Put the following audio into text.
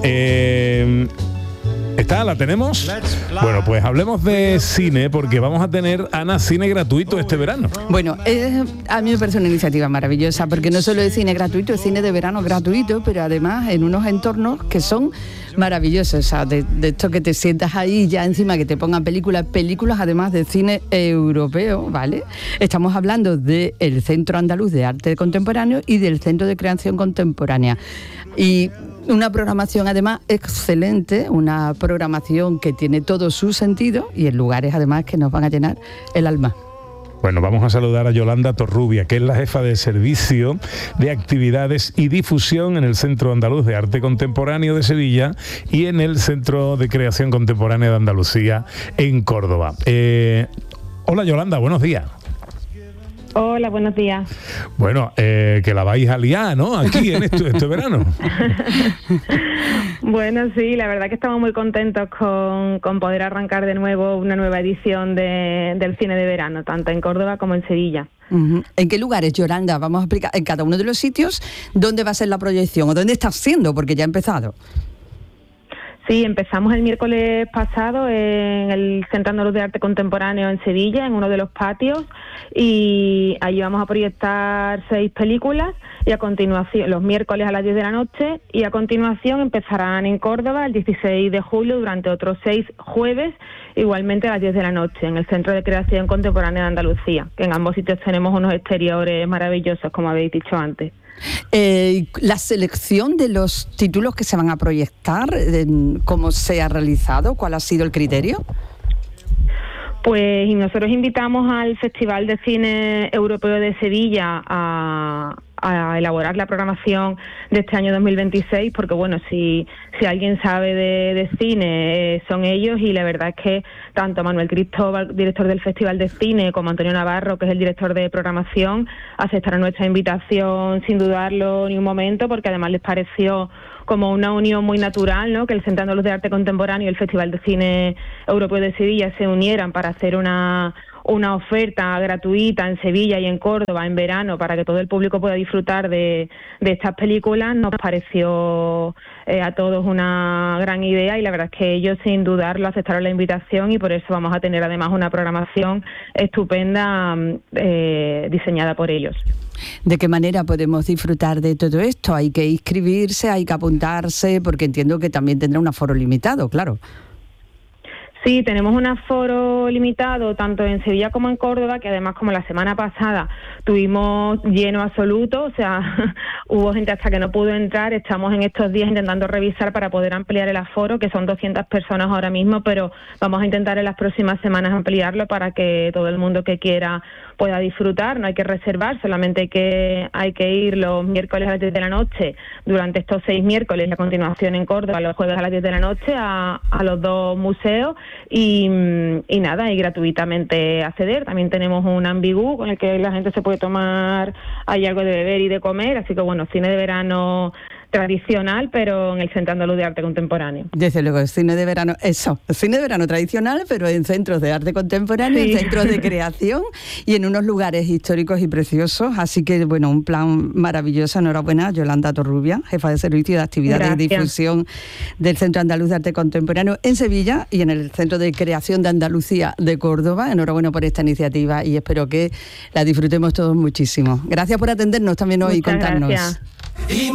¿Está? ¿La tenemos? Bueno, pues hablemos de cine, porque vamos a tener, Ana, cine gratuito este verano. Bueno, a mí me parece una iniciativa maravillosa, porque no solo es cine gratuito, es cine de verano gratuito, pero además en unos entornos que son maravillosos. O sea, de esto que te sientas ahí ya encima que te pongan películas además de cine europeo, ¿vale? Estamos hablando del Centro Andaluz de Arte Contemporáneo y del Centro de Creación Contemporánea. Y una programación además excelente, una programación que tiene todo su sentido y en lugares además que nos van a llenar el alma. Bueno, vamos a saludar a Yolanda Torrubia, que es la jefa de servicio de actividades y difusión en el Centro Andaluz de Arte Contemporáneo de Sevilla y en el Centro de Creación Contemporánea de Andalucía en Córdoba. Hola Yolanda, buenos días. Hola, buenos días. Bueno, que la vais a liar, ¿no? Aquí en este verano. Bueno, sí, la verdad que estamos muy contentos con poder arrancar de nuevo una nueva edición del cine de verano, tanto en Córdoba como en Sevilla. Uh-huh. ¿En qué lugares, Yolanda? Vamos a explicar en cada uno de los sitios dónde va a ser la proyección o dónde está siendo, porque ya ha empezado. Sí, empezamos el miércoles pasado en el Centro Andaluz de Arte Contemporáneo en Sevilla, en uno de los patios, y allí vamos a proyectar 6 películas, y a continuación, los miércoles a las 10 de la noche, y a continuación empezarán en Córdoba el 16 de julio durante otros 6 jueves, igualmente a las 10 de la noche, en el Centro de Creación Contemporánea de Andalucía, que en ambos sitios tenemos unos exteriores maravillosos, como habéis dicho antes. La selección de los títulos que se van a proyectar, ¿cómo se ha realizado? ¿Cuál ha sido el criterio? Pues nosotros invitamos al Festival de Cine Europeo de Sevilla a elaborar la programación de este año 2026, porque bueno, si alguien sabe de cine, son ellos, y la verdad es que tanto Manuel Cristóbal, director del Festival de Cine, como Antonio Navarro, que es el director de programación, aceptaron nuestra invitación sin dudarlo ni un momento, porque además les pareció como una unión muy natural, ¿no?, que el Centro Andaluz de Arte Contemporáneo y el Festival de Cine Europeo de Sevilla se unieran para hacer una oferta gratuita en Sevilla y en Córdoba en verano para que todo el público pueda disfrutar de estas películas. Nos pareció a todos una gran idea, y la verdad es que ellos sin dudarlo aceptaron la invitación, y por eso vamos a tener además una programación estupenda diseñada por ellos. ¿De qué manera podemos disfrutar de todo esto? Hay que inscribirse, hay que apuntarse, porque entiendo que también tendrá un aforo limitado, claro. Sí, tenemos un aforo limitado tanto en Sevilla como en Córdoba, que además, como la semana pasada tuvimos lleno absoluto, o sea, hubo gente hasta que no pudo entrar. Estamos en estos días intentando revisar para poder ampliar el aforo, que son 200 personas ahora mismo, pero vamos a intentar en las próximas semanas ampliarlo para que todo el mundo que quiera pueda disfrutar. No hay que reservar, solamente hay que ir los miércoles a las 10 de la noche durante estos 6 miércoles, y a continuación en Córdoba los jueves a las 10 de la noche a los 2 museos, y nada, y gratuitamente acceder. También tenemos un ambigú con el que la gente se puede tomar, hay algo de beber y de comer, así que bueno, cine de verano tradicional, pero en el Centro Andaluz de Arte Contemporáneo. Desde luego, cine de verano, eso, cine de verano tradicional, pero en centros de arte contemporáneo, sí, en centros de creación y en unos lugares históricos y preciosos. Así que, bueno, un plan maravilloso. Enhorabuena, Yolanda Torrubia, jefa de servicio de actividades y difusión del Centro Andaluz de Arte Contemporáneo en Sevilla y en el Centro de Creación de Andalucía de Córdoba. Enhorabuena por esta iniciativa y espero que la disfrutemos todos muchísimo. Gracias por atendernos también hoy y contarnos. Gracias.